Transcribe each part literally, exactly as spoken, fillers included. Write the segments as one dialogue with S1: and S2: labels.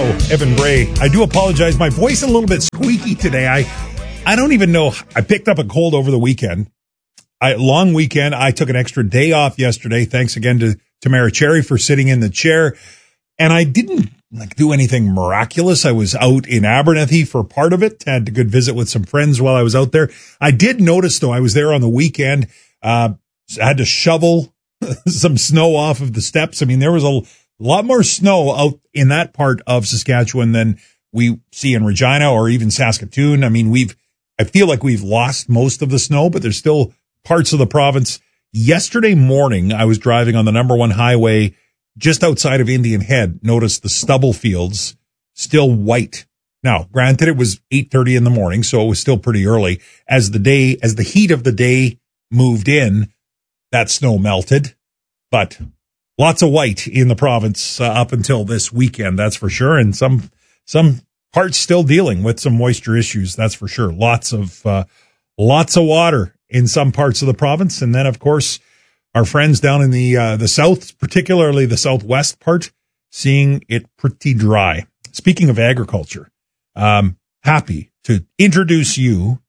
S1: Evan Bray. I do apologize. My voice a little bit squeaky today. I I don't even know. I picked up a cold over the weekend. I, long weekend. I took an extra day off yesterday. Thanks again to Tamara Cherry for sitting in the chair. And I didn't like do anything miraculous. I was out in Abernethy for part of it. Had a good visit with some friends while I was out there. I did notice, though, I was there on the weekend. Uh, I had to shovel some snow off of the steps. I mean, there was a lot more snow out in that part of Saskatchewan than we see in Regina or even Saskatoon. I mean, we've, I feel like we've lost most of the snow, but there's still parts of the province. Yesterday morning, I was driving on the number one highway just outside of Indian Head, noticed the stubble fields still white. Now, granted, it was eight thirty in the morning, so it was still pretty early. As the day, as the heat of the day moved in, that snow melted, but lots of white in the province uh, up until this weekend, that's for sure. And some, some parts still dealing with some moisture issues, that's for sure. Lots of, uh, lots of water in some parts of the province. And then, of course, our friends down in the, uh, the south, particularly the southwest part, seeing it pretty dry. Speaking of agriculture, um, happy to introduce you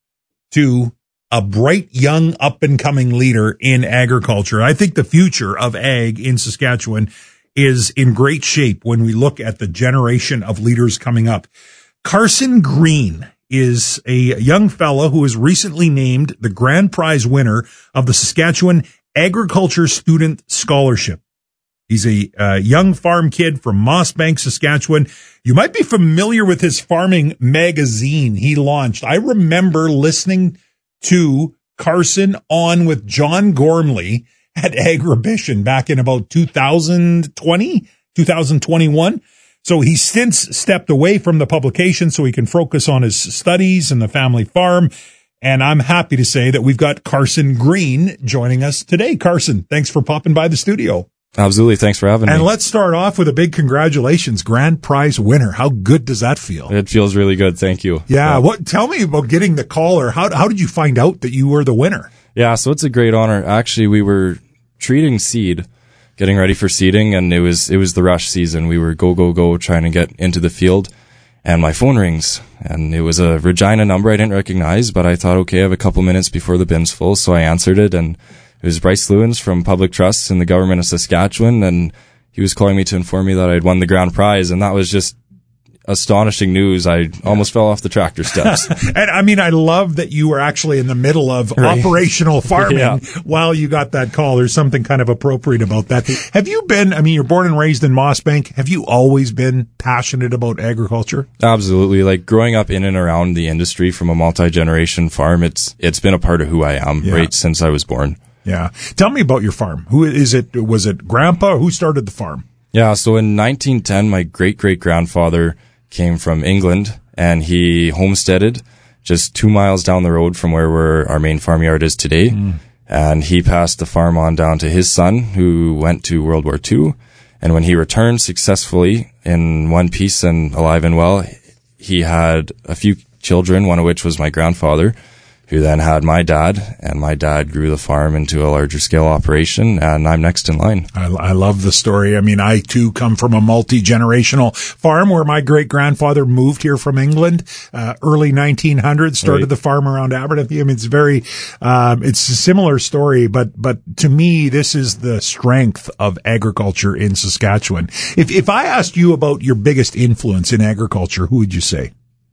S1: to a bright, young, up-and-coming leader in agriculture. I think the future of ag in Saskatchewan is in great shape when we look at the generation of leaders coming up. Carson Green is a young fellow who was recently named the grand prize winner of the Saskatchewan Agriculture Student Scholarship. He's a uh, young farm kid from Mossbank, Saskatchewan. You might be familiar with his farming magazine he launched. I remember listening to Carson on with John Gormley at Agribition back in about two thousand twenty, two thousand twenty-one. So he's since stepped away from the publication so he can focus on his studies and the family farm. And I'm happy to say that we've got Carson Green joining us today. Carson, thanks for popping by the studio.
S2: Absolutely. Thanks for having me.
S1: And let's start off with a big congratulations, grand prize winner. How good does that feel?
S2: It feels really good. Thank you.
S1: Yeah. yeah. What? Tell me about getting the call, or how, how did you find out that you were the winner?
S2: Yeah. So it's a great honor. Actually, we were treating seed, getting ready for seeding, and it was, it was the rush season. We were go, go, go trying to get into the field, and my phone rings, and it was a Regina number I didn't recognize, but I thought, okay, I have a couple minutes before the bin's full. So I answered it, and it was Bryce Lewins from Public Trusts in the government of Saskatchewan, and he was calling me to inform me that I'd won the grand prize, and that was just astonishing news. I almost fell off the tractor steps.
S1: And I mean, I love that you were actually in the middle of right. operational farming yeah. while you got that call. There's something kind of appropriate about that. Have you been, I mean, you're born and raised in Mossbank. Have you always been passionate about agriculture?
S2: Absolutely. Like growing up in and around the industry from a multi-generation farm, it's it's been a part of who I am yeah. right since I was born.
S1: Yeah. Tell me about your farm. Who is it? Was it grandpa? Who started the farm?
S2: Yeah. So in nineteen ten, my great-great-grandfather came from England, and he homesteaded just two miles down the road from where we're, our main farmyard is today. Mm. And he passed the farm on down to his son, who went to World War Two. And when he returned successfully in one piece and alive and well, he had a few children, one of which was my grandfather, who then had my dad, and my dad grew the farm into a larger scale operation, and I'm next in line.
S1: I, I love the story. I mean, I too come from a multi-generational farm where my great-grandfather moved here from England, uh, early nineteen hundreds, started right. the farm around Abernethy. I mean, it's very, um, it's a similar story, but, but to me, this is the strength of agriculture in Saskatchewan. If, if I asked you about your biggest influence in agriculture, who would you say?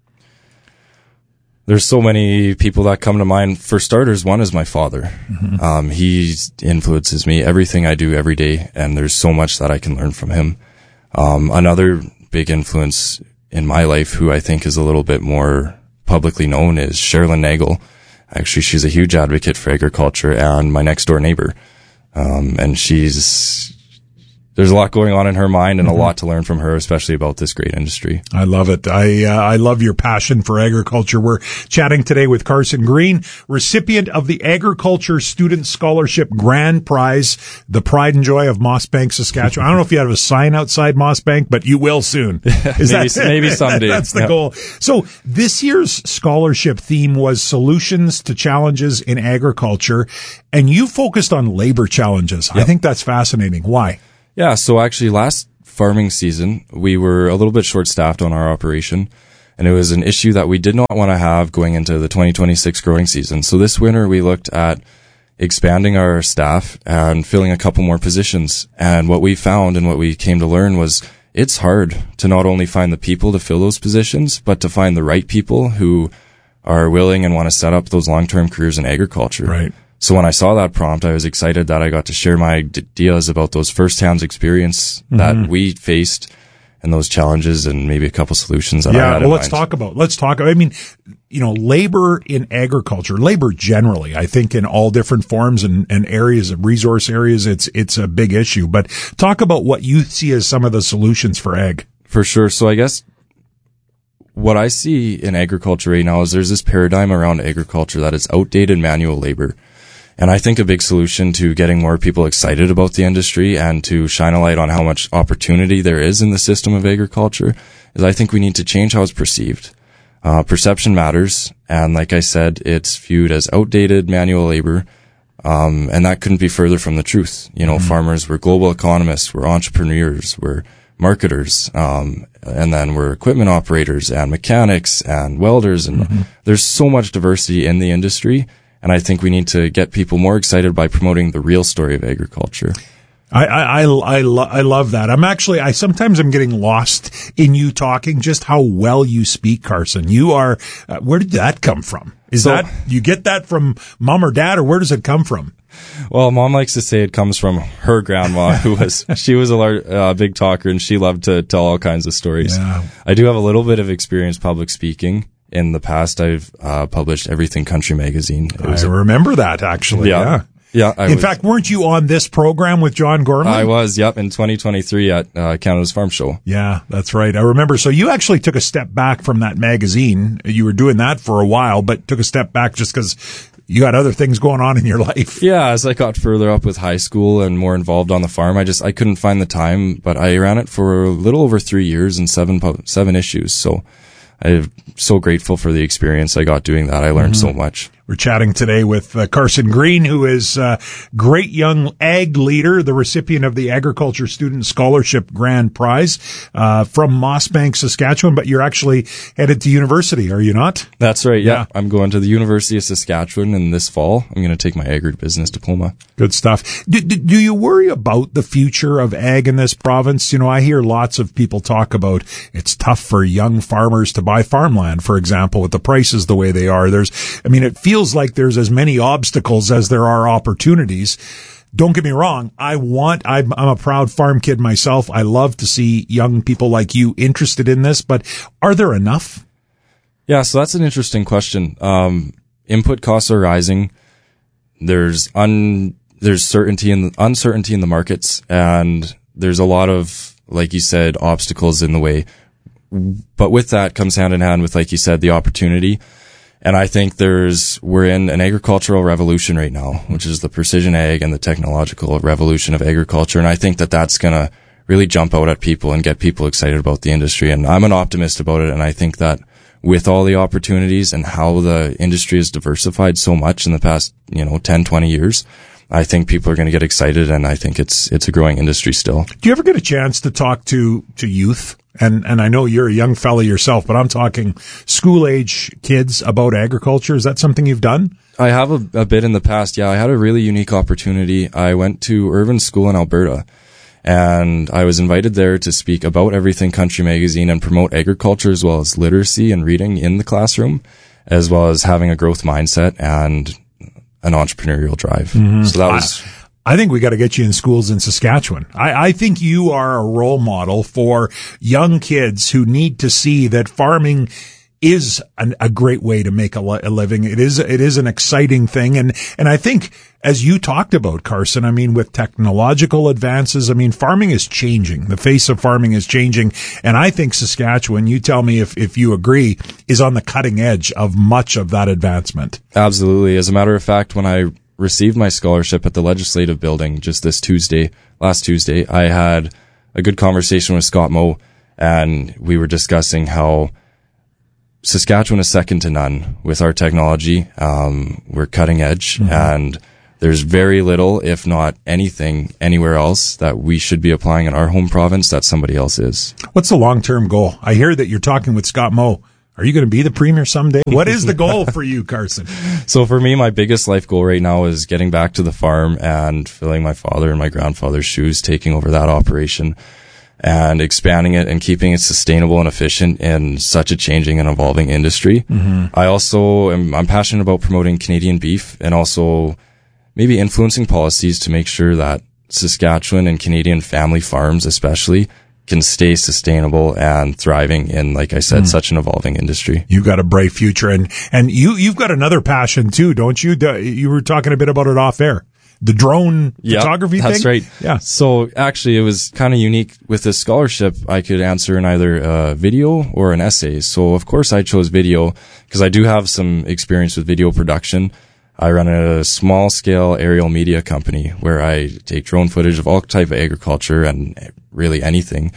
S2: There's so many people that come to mind. For starters, one is my father. Mm-hmm. Um, he influences me everything I do every day, and there's so much that I can learn from him. Um, another big influence in my life, who I think is a little bit more publicly known, is Sherilyn Nagel. Actually, she's a huge advocate for agriculture and my next door neighbor. Um, and she's, there's a lot going on in her mind and mm-hmm. a lot to learn from her, especially about this great industry.
S1: I love it. I uh, I love your passion for agriculture. We're chatting today with Carson Green, recipient of the Agriculture Student Scholarship Grand Prize, the pride and joy of Mossbank, Saskatchewan. I don't know if you have a sign outside Mossbank, but you will soon.
S2: Is maybe, that, maybe someday.
S1: That's the
S2: yep.
S1: goal. So this year's scholarship theme was solutions to challenges in agriculture, and you focused on labor challenges. Yep. I think that's fascinating. Why?
S2: Yeah, so actually last farming season, we were a little bit short-staffed on our operation, and it was an issue that we did not want to have going into the twenty twenty-six growing season. So this winter, we looked at expanding our staff and filling a couple more positions. And what we found and what we came to learn was it's hard to not only find the people to fill those positions, but to find the right people who are willing and want to set up those long-term careers in agriculture.
S1: Right.
S2: So when I saw that prompt, I was excited that I got to share my ideas about those first-hand experience mm-hmm. that we faced and those challenges and maybe a couple solutions that
S1: yeah,
S2: I had
S1: well,
S2: in
S1: let's
S2: mind.
S1: talk about, let's talk, I mean, you know, labor in agriculture, labor generally, I think in all different forms and, and areas of resource areas, it's, it's a big issue. But talk about what you see as some of the solutions for ag.
S2: For sure. So I guess what I see in agriculture right now is there's this paradigm around agriculture that is outdated manual labor. And I think a big solution to getting more people excited about the industry and to shine a light on how much opportunity there is in the system of agriculture is I think we need to change how it's perceived. Uh, perception matters. And like I said, it's viewed as outdated manual labor. Um, and that couldn't be further from the truth. You know, mm-hmm. farmers, we're global economists, we're entrepreneurs, we're marketers, um, and then we're equipment operators and mechanics and welders. And mm-hmm. there's so much diversity in the industry. And I think we need to get people more excited by promoting the real story of agriculture.
S1: I, I, I, I, lo- I love that. I'm actually, I sometimes I'm getting lost in you talking just how well you speak, Carson. You are, uh, where did that come from? Is
S2: so,
S1: that, you get that from mom or dad, or where does it come from?
S2: Well, mom likes to say it comes from her grandma, who was, she was a large, uh, big talker, and she loved to tell all kinds of stories. Yeah. I do have a little bit of experience public speaking. In the past, I've uh, published Everything Country magazine.
S1: I a, remember that, actually. Yeah. Yeah.
S2: yeah I
S1: in
S2: was,
S1: fact, weren't you on this program with John Gormley?
S2: I was, yep, in twenty twenty-three at uh, Canada's Farm Show.
S1: Yeah, that's right. I remember. So you actually took a step back from that magazine. You were doing that for a while, but took a step back just because you got other things going on in your life.
S2: Yeah, as I got further up with high school and more involved on the farm, I just, I couldn't find the time, but I ran it for a little over three years and seven, seven issues. So I'm so grateful for the experience I got doing that. I learned mm-hmm. so much.
S1: We're chatting today with uh, Carson Green, who is a uh, great young ag leader, the recipient of the Agriculture Student Scholarship Grand Prize uh, from Mossbank, Saskatchewan. But you're actually headed to university, are you not?
S2: That's right, yeah. yeah. I'm going to the University of Saskatchewan, and this fall I'm going to take my agribusiness diploma.
S1: Good stuff. Do, do, do you worry about the future of ag in this province? You know, I hear lots of people talk about it's tough for young farmers to buy farmland, for example, with the prices the way they are. There's, I mean, it feels like there's as many obstacles as there are opportunities. Don't get me wrong. I want, I'm, I'm a proud farm kid myself. I love to see young people like you interested in this, but are there enough?
S2: Yeah, so that's an interesting question. Um, input costs are rising. There's un, there's certainty in the, uncertainty in the markets, and there's a lot of, like you said, obstacles in the way. But with that comes hand in hand with, like you said, the opportunity. And I think there's, we're in an agricultural revolution right now, which is the precision ag and the technological revolution of agriculture. And I think that that's going to really jump out at people and get people excited about the industry. And I'm an optimist about it. And I think that with all the opportunities and how the industry has diversified so much in the past, you know, ten, twenty years, I think people are going to get excited. And I think it's, it's a growing industry still.
S1: Do you ever get a chance to talk to, to youth? And, and I know you're a young fella yourself, but I'm talking school age kids about agriculture. Is that something you've done?
S2: I have a, a bit in the past. Yeah, I had a really unique opportunity. I went to Irvine School in Alberta, and I was invited there to speak about Everything Country magazine and promote agriculture as well as literacy and reading in the classroom, as well as having a growth mindset and an entrepreneurial drive. Mm-hmm. So that was...
S1: I- I think we got to get you in schools in Saskatchewan. I, I think you are a role model for young kids who need to see that farming is an, a great way to make a, li- a living. It is, it is an exciting thing. And, and I think as you talked about, Carson, I mean, with technological advances, I mean, farming is changing. The face of farming is changing. And I think Saskatchewan, you tell me if, if you agree, is on the cutting edge of much of that advancement.
S2: Absolutely. As a matter of fact, when I received my scholarship at the Legislative Building just this Tuesday, last Tuesday, I had a good conversation with Scott Moe, and we were discussing how Saskatchewan is second to none with our technology. Um, we're cutting edge, mm-hmm. and there's very little, if not anything, anywhere else that we should be applying in our home province that somebody else is.
S1: What's the long-term goal? I hear that you're talking with Scott Moe. Are you going to be the premier someday? What is the goal for you, Carson?
S2: So for me, my biggest life goal right now is getting back to the farm and filling my father and my grandfather's shoes, taking over that operation and expanding it and keeping it sustainable and efficient in such a changing and evolving industry. Mm-hmm. I also am I'm passionate about promoting Canadian beef and also maybe influencing policies to make sure that Saskatchewan and Canadian family farms especially can stay sustainable and thriving in, like I said, mm. such an evolving industry.
S1: You've got a bright future, and, and you, you've got another passion too, don't you? You were talking a bit about it off air. The drone
S2: yep,
S1: photography
S2: that's
S1: thing?
S2: That's right.
S1: Yeah.
S2: So actually it was kind of unique with this scholarship. I could answer in either a video or an essay. So of course I chose video because I do have some experience with video production. I run a small scale aerial media company where I take drone footage of all type of agriculture and really anything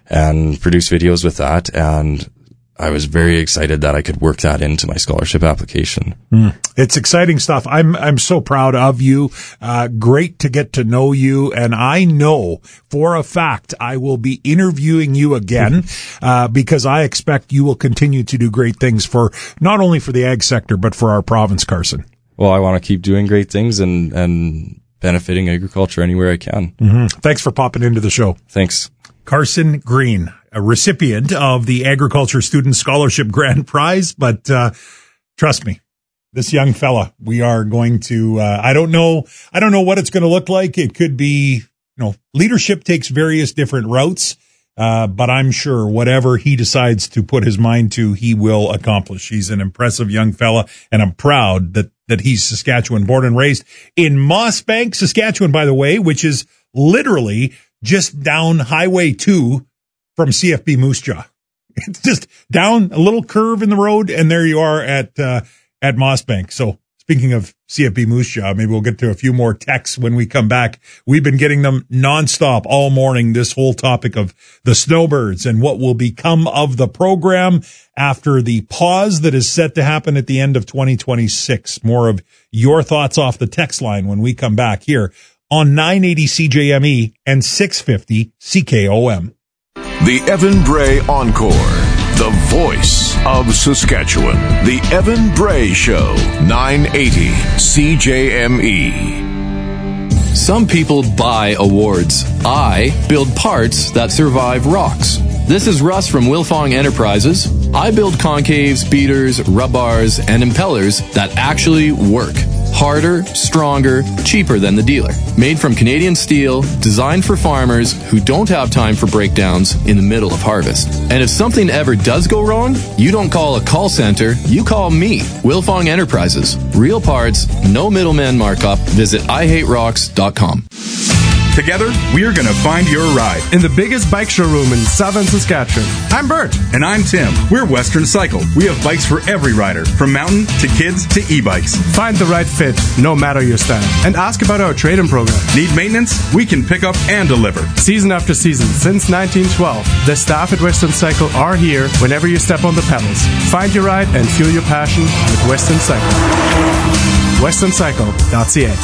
S2: and produce videos with that. And I was very excited that I could work that into my scholarship application.
S1: Mm. It's exciting stuff. I'm, I'm so proud of you. Uh, great to get to know you. And I know for a fact I will be interviewing you again, uh, because I expect you will continue to do great things for not only for the ag sector, but for our province, Carson.
S2: Well, I want to keep doing great things and, and benefiting agriculture anywhere I can.
S1: Mm-hmm. Thanks for popping into the show.
S2: Thanks.
S1: Carson Green, a recipient of the Agriculture Student Scholarship Grand Prize. But uh, trust me, this young fella, we are going to, uh, I don't know, I don't know what it's going to look like. It could be, you know, leadership takes various different routes. Uh, but I'm sure whatever he decides to put his mind to, he will accomplish. He's an impressive young fella, and I'm proud that, that he's Saskatchewan born and raised in Mossbank, Saskatchewan, by the way, which is literally just down Highway two from C F B Moose Jaw. It's just down a little curve in the road, and there you are at, uh, at Mossbank. So speaking of C F B Moose Jaw, maybe we'll get to a few more texts when we come back. We've been getting them nonstop all morning, this whole topic of the snowbirds and what will become of the program after the pause that is set to happen at the end of twenty twenty-six. More of your thoughts off the text line when we come back here on nine eighty C J M E and six fifty C K O M.
S3: The Evan Bray Encore. The voice of Saskatchewan. The Evan Bray Show. nine eighty C J M E.
S4: Some people buy awards. I build parts that survive rocks. This is Russ from Wilfong Enterprises. I build concaves, beaters, rub bars, and impellers that actually work. Harder, stronger, cheaper than the dealer. Made from Canadian steel, designed for farmers who don't have time for breakdowns in the middle of harvest. And if something ever does go wrong, you don't call a call center, you call me, Wilfong Enterprises. Real parts, no middleman markup. Visit I hate rocks dot com.
S5: Together, we are going to find your ride
S6: in the biggest bike showroom in southern Saskatchewan.
S5: I'm Bert. And I'm Tim. We're Western Cycle. We have bikes for every rider, from mountain to kids to e-bikes.
S6: Find the right fit, no matter your style. And ask about our trade-in program.
S5: Need maintenance? We can pick up and deliver.
S6: Season after season, since nineteen twelve, the staff at Western Cycle are here whenever you step on the pedals. Find your ride and fuel your passion with Western Cycle. western cycle dot c a.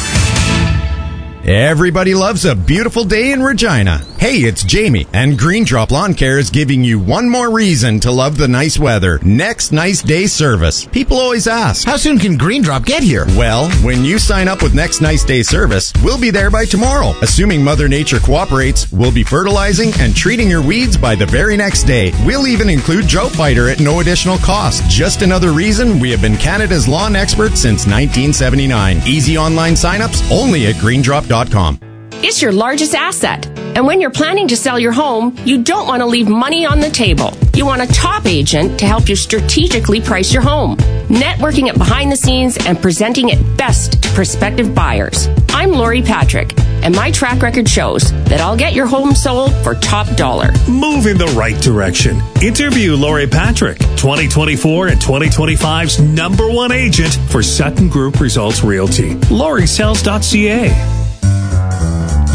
S7: Everybody loves a beautiful day in Regina. Hey, it's Jamie, and Green Drop Lawn Care is giving you one more reason to love the nice weather. Next Nice Day service. People always ask,
S8: how soon can Green Drop get here?
S7: Well, when you sign up with Next Nice Day service, we'll be there by tomorrow. Assuming Mother Nature cooperates, we'll be fertilizing and treating your weeds by the very next day. We'll even include Drought Fighter at no additional cost. Just another reason we have been Canada's lawn expert since nineteen seventy-nine. Easy online signups only at green drop dot com.
S9: It's your largest asset. And when you're planning to sell your home, you don't want to leave money on the table. You want a top agent to help you strategically price your home, networking it behind the scenes and presenting it best to prospective buyers. I'm Lori Patrick, and my track record shows that I'll get your home sold for top dollar.
S10: Move in the right direction. Interview Lori Patrick, twenty twenty-four and twenty twenty-five's number one agent for Sutton Group Results Realty. Lori Sells dot c a.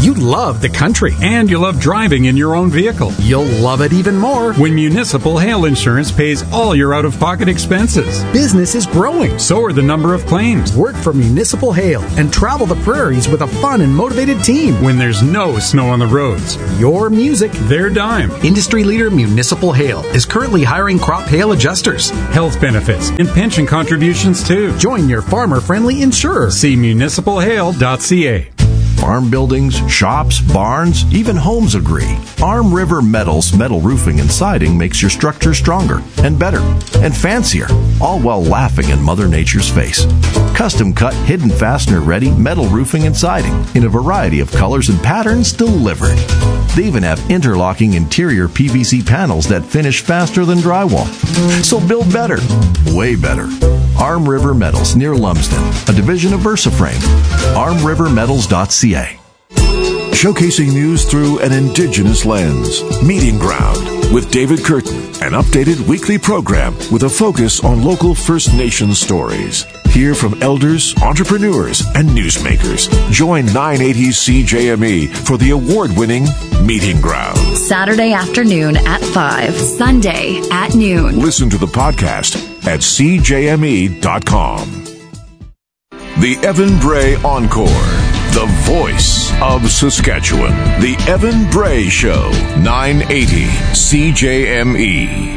S8: You love the country.
S5: And you love driving in your own vehicle.
S8: You'll love it even more
S5: when Municipal Hail Insurance pays all your out-of-pocket expenses.
S8: Business is growing.
S5: So are the number of claims.
S8: Work for Municipal Hail and travel the prairies with a fun and motivated team.
S5: When there's no snow on the roads.
S8: Your music,
S5: their dime.
S8: Industry leader Municipal Hail is currently hiring crop hail adjusters.
S5: Health benefits and pension contributions too.
S8: Join your farmer-friendly insurer.
S5: See municipal hail dot c a.
S3: Farm buildings, shops, barns, even homes agree. Arm River Metals metal roofing and siding makes your structure stronger and better and fancier, all while laughing in Mother Nature's face. Custom cut, hidden fastener ready metal roofing and siding in a variety of colors and patterns delivered. They even have interlocking interior P V C panels that finish faster than drywall. So build better, way better. Arm River Metals near Lumsden, a division of VersaFrame. arm river metals dot c a. Showcasing news through an Indigenous lens. Meeting Ground with David Curtin, an updated weekly program with a focus on local First Nations stories. Hear from elders, entrepreneurs, and newsmakers. Join nine eighty C J M E for the award-winning Meeting Ground.
S11: Saturday afternoon at five, Sunday at noon.
S3: Listen to the podcast at c j m e dot com. The Evan Bray Encore. The voice of Saskatchewan. The Evan Bray Show. nine eighty C J M E.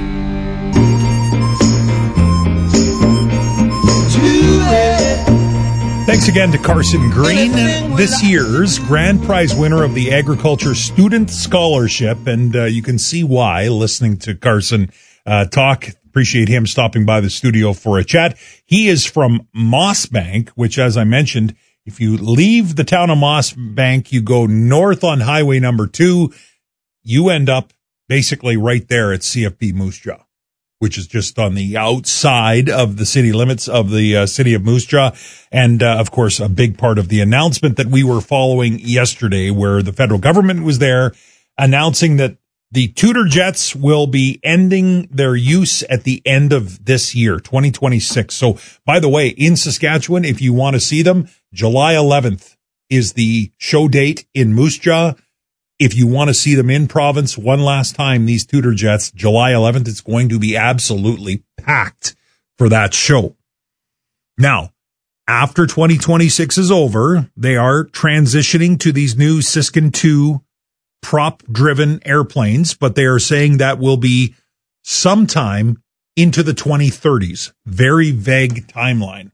S1: Thanks again to Carson Green, this year's grand prize winner of the Agriculture Student Scholarship. And uh, you can see why listening to Carson uh, talk. Appreciate him stopping by the studio for a chat. He is from Mossbank, which, as I mentioned, if you leave the town of Mossbank, you go north on highway number two, you end up basically right there at C F B Moose Jaw, which is just on the outside of the city limits of the uh, city of Moose Jaw. And, uh, of course, a big part of the announcement that we were following yesterday, where the federal government was there announcing that the Tutor Jets will be ending their use at the end of this year, twenty twenty-six. So, by the way, in Saskatchewan, if you want to see them, July eleventh is the show date in Moose Jaw. If you want to see them in province one last time, these Tutor Jets, July eleventh, it's going to be absolutely packed for that show. Now, after twenty twenty-six is over, they are transitioning to these new Siskin two prop-driven airplanes, but they are saying that will be sometime into the twenty thirties. Very vague timeline.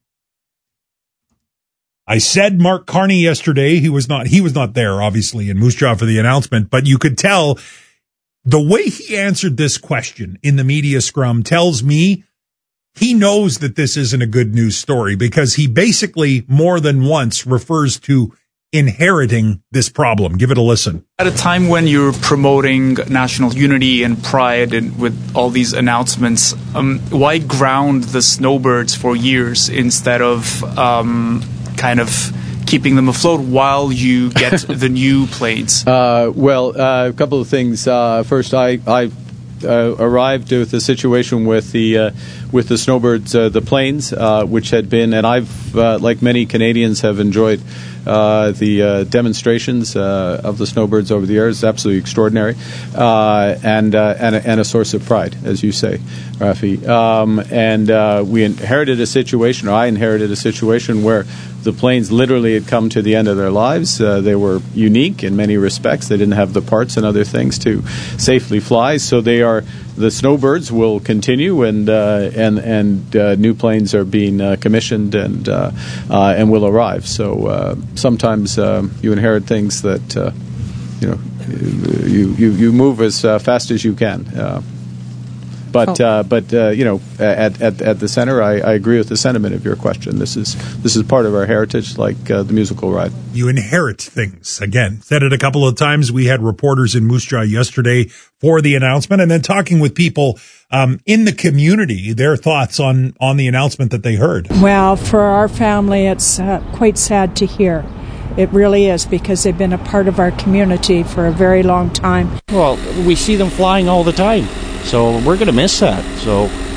S1: I said Mark Carney yesterday, he was not, he was not there, obviously, in Moose Jaw for the announcement, but you could tell the way he answered this question in the media scrum tells me he knows that this isn't a good news story, because he basically more than once refers to inheriting this problem. Give it a listen.
S12: At a time when you're promoting national unity and pride and with all these announcements, um, why ground the snowbirds for years instead of um, kind of keeping them afloat while you get the new planes?
S13: Uh, well, uh, a couple of things. Uh, first, I, I uh, arrived with a situation with the uh, with the snowbirds, uh, the planes, uh, which had been, and I've, uh, like many Canadians, have enjoyed Uh, the uh, demonstrations uh, of the snowbirds over the years. It's absolutely extraordinary, uh, and, uh, and, a, and a source of pride, as you say, Rafi. Um, and uh, we inherited a situation, or I inherited a situation where the planes literally had come to the end of their lives. Uh, they were unique in many respects. They didn't have the parts and other things to safely fly, so they are. The snowbirds will continue, and uh, and and uh, new planes are being uh, commissioned and uh, uh, and will arrive. So uh, sometimes um, you inherit things that uh, you know you you, you move as uh, fast as you can. Uh, But uh, but uh, you know, at, at at the center, I, I agree with the sentiment of your question. This is this is part of our heritage, like uh, the musical ride.
S1: You inherit things. Again, said it a couple of times. We had reporters in Moose Jaw yesterday for the announcement, and then talking with people um, in the community, their thoughts on on the announcement that they heard.
S14: Well, for our family, it's uh, quite sad to hear. It really is, because they've been a part of our community for a very long time.
S15: Well, we see them flying all the time, so we're going to miss that. So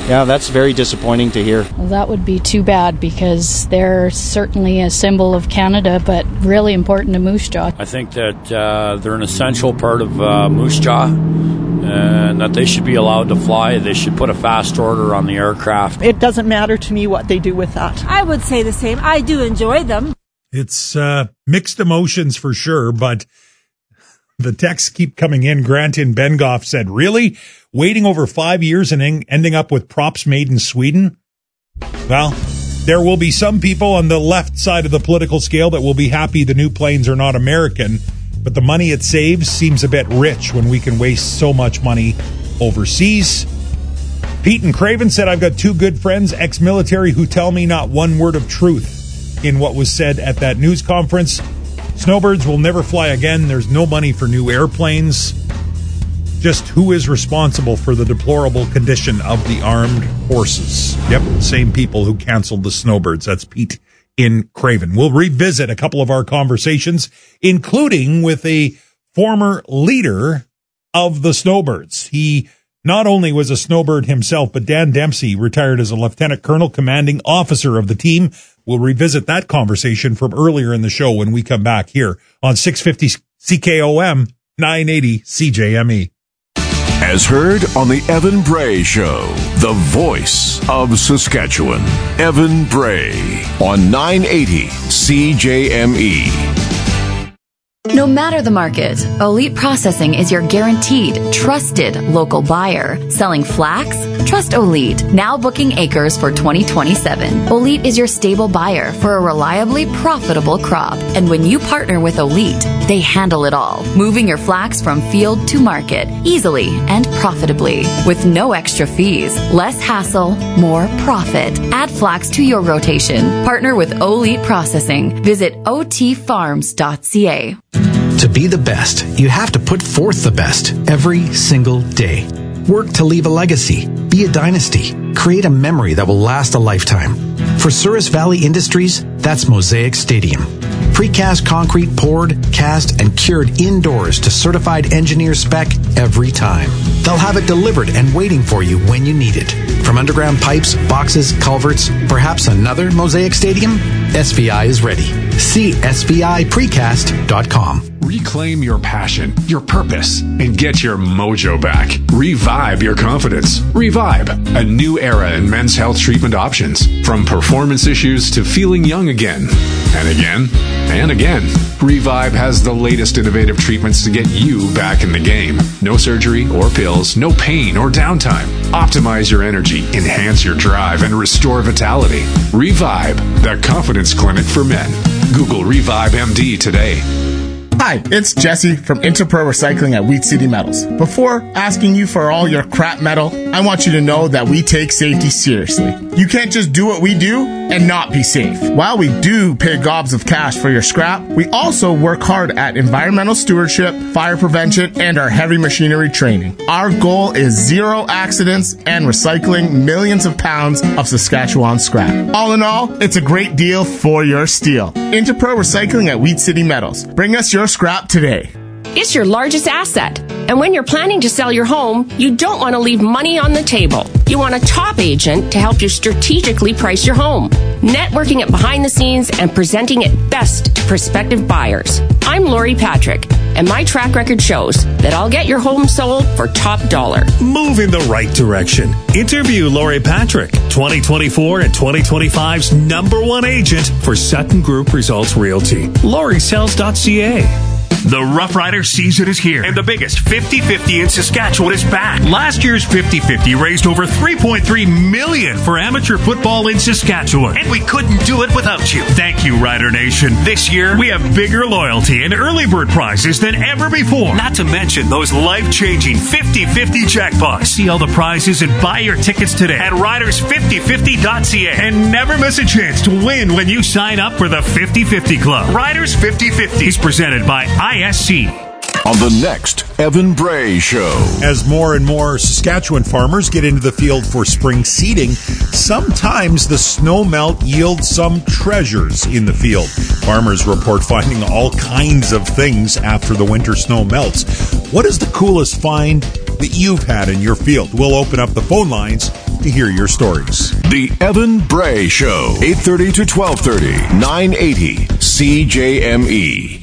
S15: Yeah, that's very disappointing to hear.
S16: Well, that would be too bad because they're certainly a symbol of Canada, but really important to Moose Jaw.
S17: I think that uh, they're an essential part of uh, Moose Jaw and that they should be allowed to fly. They should put a fast order on the aircraft.
S18: It doesn't matter to me what they do with that.
S19: I would say the same. I do enjoy them.
S1: It's uh, mixed emotions for sure, but the texts keep coming in. Grant in Bengoff said, really? Waiting over five years and en- ending up with props made in Sweden? Well, there will be some people on the left side of the political scale that will be happy the new planes are not American, but the money it saves seems a bit rich when we can waste so much money overseas. Pete and Craven said, I've got two good friends, ex-military, who tell me not one word of truth in what was said at that news conference. Snowbirds will never fly again. There's no money for new airplanes. Just who is responsible for the deplorable condition of the armed forces? Yep, same people who canceled the Snowbirds. That's Pete in Craven. We'll revisit a couple of our conversations, including with a former leader of the Snowbirds. He not only was a Snowbird himself, but Dan Dempsey retired as a lieutenant colonel, commanding officer of the team. We'll revisit that conversation from earlier in the show when we come back here on six fifty C K O M, nine eighty C J M E.
S20: As heard on the Evan Bray Show, the voice of Saskatchewan, Evan Bray on nine eighty C J M E.
S11: No matter the market, Elite Processing is your guaranteed, trusted local buyer. Selling flax? Trust Elite. Now booking acres for twenty twenty-seven. Elite is your stable buyer for a reliably profitable crop. And when you partner with Elite, they handle it all, moving your flax from field to market easily and profitably with no extra fees, less hassle, more profit. Add flax to your rotation. Partner with Elite Processing. Visit o t farms dot c a.
S8: To be the best, you have to put forth the best every single day. Work to leave a legacy, be a dynasty, create a memory that will last a lifetime. For Souris Valley Industries, that's Mosaic Stadium. Precast concrete poured, cast, and cured indoors to certified engineer spec every time. They'll have it delivered and waiting for you when you need it. From underground pipes, boxes, culverts, perhaps another Mosaic Stadium? S V I is ready. See S V I precast dot com.
S21: Reclaim your passion, your purpose, and get your mojo back. Revive your confidence. Revive, a new era in men's health treatment options. From performance issues to feeling young again. And again, and again. Revive has the latest innovative treatments to get you back in the game. No surgery or pills, no pain or downtime. Optimize your energy, enhance your drive, and restore vitality. Revive, the confidence clinic for men. Google Revive M D today.
S22: Hi, it's Jesse from Interpro Recycling at Wheat City Metals. Before asking you for all your crap metal, I want you to know that we take safety seriously. You can't just do what we do and not be safe. While we do pay gobs of cash for your scrap, we also work hard at environmental stewardship, fire prevention, and our heavy machinery training. Our goal is zero accidents and recycling millions of pounds of Saskatchewan scrap. All in all, it's a great deal for your steel. Interpro Recycling at Wheat City Metals. Bring us your scrap today.
S9: It's your largest asset. And when you're planning to sell your home, you don't want to leave money on the table. You want a top agent to help you strategically price your home, networking it behind the scenes and presenting it best to prospective buyers. I'm Lori Patrick, and my track record shows that I'll get your home sold for top dollar.
S10: Move in the right direction. Interview Lori Patrick, twenty twenty-four and twenty twenty-five's number one agent for Sutton Group Results Realty. Lori Sells dot c a.
S23: The Rough Rider season is here, and the biggest fifty fifty in Saskatchewan is back. Last year's fifty fifty raised over three point three million dollars for amateur football in Saskatchewan, and we couldn't do it without you. Thank you, Rider Nation. This year, we have bigger loyalty and early bird prizes than ever before, not to mention those life-changing fifty fifty jackpots. See all the prizes and buy your tickets today at riders fifty fifty dot c a, and never miss a chance to win when you sign up for the fifty fifty Club. Riders fifty fifty is presented by I S C.
S20: On the next Evan Bray Show.
S1: As more and more Saskatchewan farmers get into the field for spring seeding, sometimes the snow melt yields some treasures in the field. Farmers report finding all kinds of things after the winter snow melts. What is the coolest find that you've had in your field? We'll open up the phone lines love to hear your stories.
S20: The Evan Bray Show, eight thirty to twelve thirty, nine eighty C J M E.